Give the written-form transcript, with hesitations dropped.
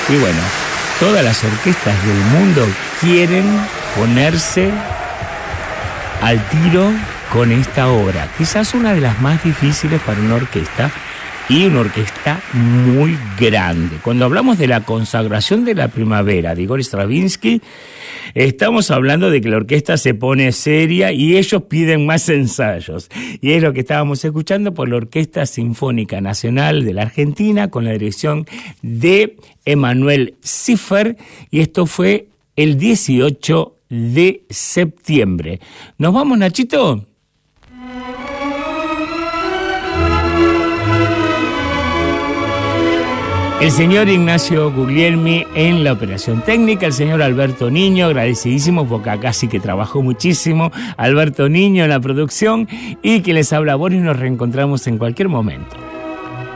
Y bueno, todas las orquestas del mundo quieren ponerse al tiro con esta obra. Quizás una de las más difíciles para una orquesta, y una orquesta muy grande. Cuando hablamos de la consagración de la primavera de Igor Stravinsky, estamos hablando de que la orquesta se pone seria y ellos piden más ensayos. Y es lo que estábamos escuchando por la Orquesta Sinfónica Nacional de la Argentina, con la dirección de Emanuel Ziffer, y esto fue el 18 de septiembre. ¿Nos vamos, Nachito? El señor Ignacio Guglielmi en la operación técnica, el señor Alberto Niño, agradecidísimo porque acá sí que trabajó muchísimo, Alberto Niño en la producción, y que les habla Boris. Nos reencontramos en cualquier momento.